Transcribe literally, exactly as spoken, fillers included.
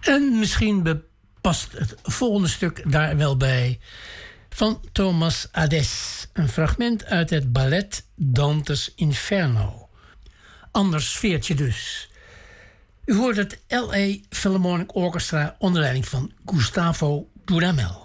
En misschien past het volgende stuk daar wel bij. Van Thomas Adès. Een fragment uit het ballet Dante's Inferno. Ander sfeertje dus. U hoort het L A Philharmonic Orchestra onder leiding van Gustavo Dudamel.